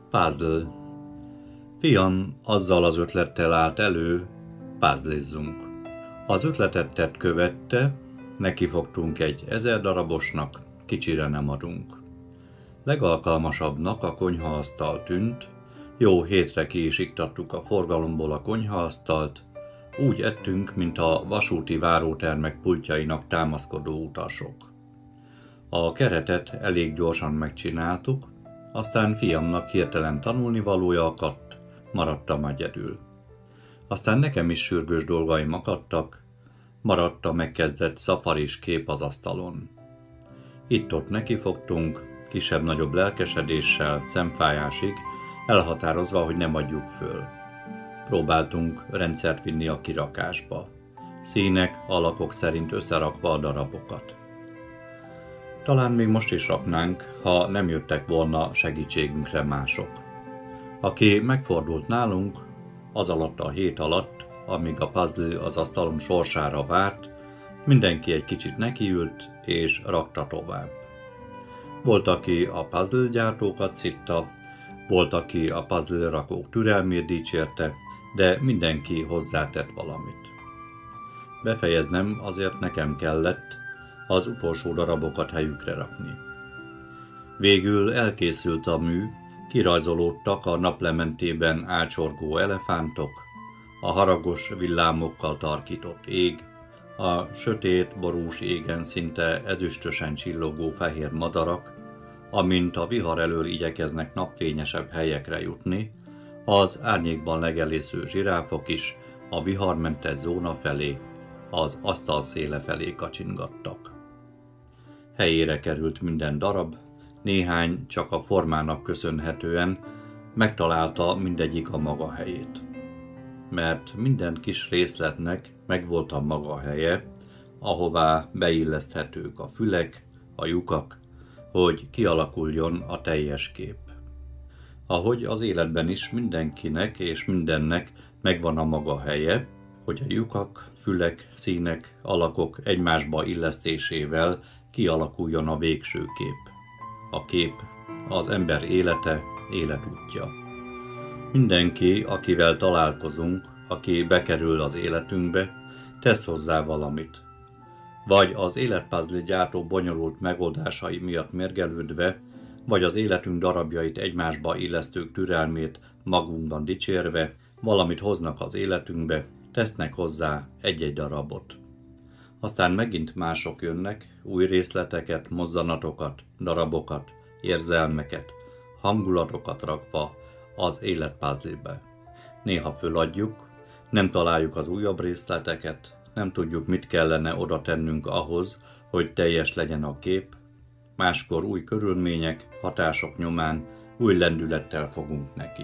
Puzzle. Fiam azzal az ötlettel állt elő, puzzlizzunk. Az ötletet tett követte, nekifogtunk egy 1000 darabosnak, kicsire nem adunk. Legalkalmasabbnak a konyhaasztal tűnt, jó hétre ki is iktattuk a forgalomból a konyhaasztalt, úgy ettünk, mint a vasúti várótermek pultjainak támaszkodó utasok. A keretet elég gyorsan megcsináltuk, aztán fiamnak hirtelen tanulnivalója akadt, maradtam egyedül. Aztán nekem is sürgős dolgaim akadtak, maradt a megkezdett szafaris kép az asztalon. Itt-ott nekifogtunk, kisebb-nagyobb lelkesedéssel, szemfájásig, elhatározva, hogy nem adjuk föl. Próbáltunk rendszert vinni a kirakásba, színek, alakok szerint összerakva a darabokat. Talán még most is raknánk, ha nem jöttek volna segítségünkre mások. Aki megfordult nálunk, az alatt a hét alatt, amíg a puzzle az asztalon sorsára várt, mindenki egy kicsit nekiült és rakta tovább. Volt, aki a puzzle gyártókat szitta, volt, aki a puzzle rakók türelmét dicsérte, de mindenki hozzátett valamit. Befejeznem azért nekem kellett az utolsó darabokat helyükre rakni. Végül elkészült a mű, kirajzolódtak a naplementében ácsorgó elefántok, a haragos villámokkal tarkított ég, a sötét, borús égen szinte ezüstösen csillogó fehér madarak, amint a vihar elől igyekeznek napfényesebb helyekre jutni, az árnyékban legelésző zsiráfok is a viharmentes zóna felé, az asztal széle felé kacsingattak. Helyére került minden darab, néhány csak a formának köszönhetően megtalálta mindegyik a maga helyét. Mert minden kis részletnek megvolt a maga helye, ahová beilleszthetők a fülek, a lyukak, hogy kialakuljon a teljes kép. Ahogy az életben is mindenkinek és mindennek megvan a maga helye, hogy a lyukak, fülek, színek, alakok egymásba illesztésével kialakuljon a végső kép. A kép az ember élete, életútja. Mindenki, akivel találkozunk, aki bekerül az életünkbe, tesz hozzá valamit. Vagy az életpuzzle gyártó bonyolult megoldásai miatt mérgelődve, vagy az életünk darabjait egymásba illesztők türelmét magunkban dicsérve, valamit hoznak az életünkbe, tesznek hozzá egy-egy darabot. Aztán megint mások jönnek, új részleteket, mozzanatokat, darabokat, érzelmeket, hangulatokat rakva az életpuzzle-be. Néha föladjuk, nem találjuk az újabb részleteket, nem tudjuk, mit kellene oda tennünk ahhoz, hogy teljes legyen a kép, máskor új körülmények, hatások nyomán új lendülettel fogunk neki.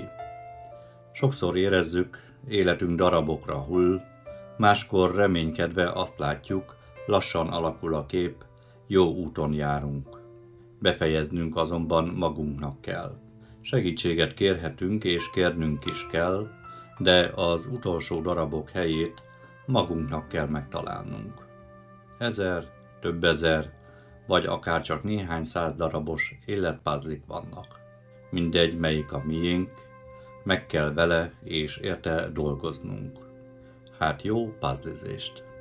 Sokszor érezzük, életünk darabokra hull, máskor reménykedve azt látjuk, lassan alakul a kép, jó úton járunk. Befejeznünk azonban magunknak kell. Segítséget kérhetünk és kérnünk is kell, de az utolsó darabok helyét magunknak kell megtalálnunk. 1000, több ezer, vagy akár csak néhány száz darabos életpuzzlik vannak. Mindegy, melyik a miénk, meg kell vele és érte dolgoznunk. Hát jó puzzlizést!